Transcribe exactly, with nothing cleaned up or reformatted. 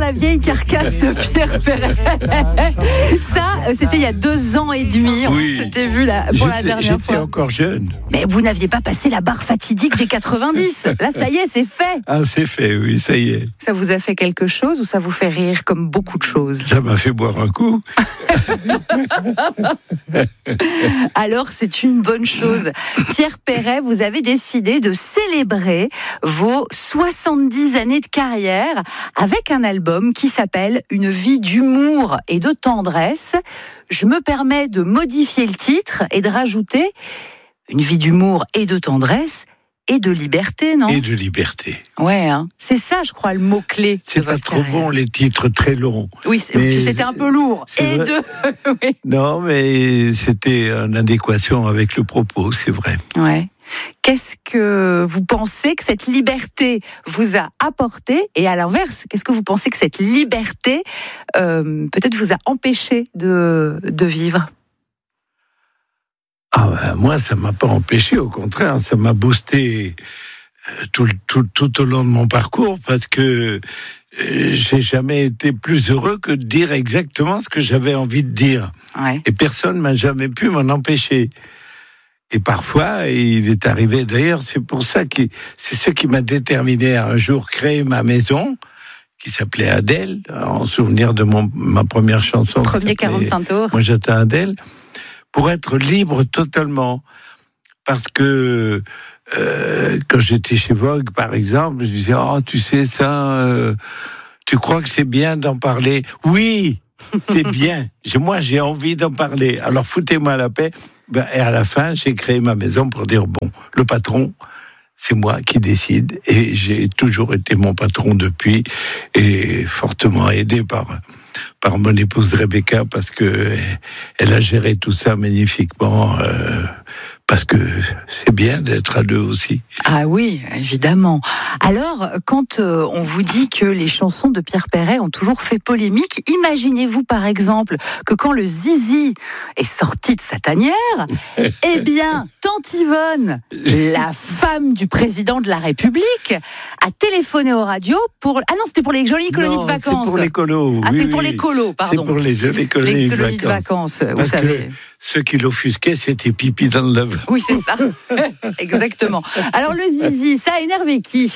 la vieille carcasse de Pierre Perret. Ça, c'était il y a deux ans et demi. Oui. On s'était vu là, pour j'étais, la dernière j'étais fois. encore jeune. Mais vous n'aviez pas passé la barre fatidique des quatre-vingt-dix. Là, ça y est, c'est fait. Ah, c'est fait, oui, ça y est. Ça vous a fait quelque chose ou ça vous fait rire comme beaucoup de choses? Ça m'a fait boire un coup. Alors, c'est une bonne chose. Pierre Perret, vous avez décidé de célébrer vos soixante-dix années de carrière avec un album qui s'appelle Une vie d'humour et de tendresse. Je me permets de modifier le titre et de rajouter Une vie d'humour et de tendresse et de liberté, non? Et de liberté. Ouais, hein. C'est ça, je crois, le mot-clé. C'est de pas votre trop carrière. bon, les titres très longs. Oui, c'est, Mais c'était un peu lourd. c'est Et vrai. de... oui. Non, mais c'était en adéquation avec le propos, c'est vrai. Ouais. Qu'est-ce que vous pensez que cette liberté vous a apporté? Et à l'inverse, qu'est-ce que vous pensez que cette liberté euh, peut-être vous a empêché de, de vivre? Ah ben, moi, ça m'a pas empêché, au contraire, ça m'a boosté euh, tout, tout, tout au long de mon parcours, parce que euh, j'ai jamais été plus heureux que de dire exactement ce que j'avais envie de dire. Ouais. Et personne m'a jamais pu m'en empêcher. Et parfois, il est arrivé, d'ailleurs, c'est pour ça que c'est ce qui m'a déterminé à un jour créer ma maison, qui s'appelait Adèle, en souvenir de mon, ma première chanson. Premier quarante-cinq tours. Moi, j'étais Adèle, pour être libre totalement. Parce que euh, quand j'étais chez Vogue, par exemple, je disais, oh, tu sais ça, euh, tu crois que c'est bien d'en parler? Oui, c'est bien. Moi, j'ai envie d'en parler. Alors, foutez-moi la paix. Ben, et à la fin, j'ai créé ma maison pour dire, bon, le patron, c'est moi qui décide. Et j'ai toujours été mon patron depuis, et fortement aidé par, par mon épouse Rebecca, parce que elle a géré tout ça magnifiquement, euh, parce que c'est bien d'être à deux aussi. Ah oui, évidemment. Alors, quand euh, on vous dit que les chansons de Pierre Perret ont toujours fait polémique, imaginez-vous par exemple que quand le zizi est sorti de sa tanière, eh bien, Tante Yvonne, la femme du président de la République, a téléphoné aux radios pour... Ah non, c'était pour les jolies colonies Non, de vacances. c'est pour les colos. Ah, oui, c'est pour oui. les colos, pardon. C'est pour les jolies colonies, les de colonies de vacances. vacances, vous Parce savez. que ceux qui l'offusquaient, c'était pipi dans le lavabo. Oui, c'est ça. Exactement. Alors, le zizi, ça a énervé qui ?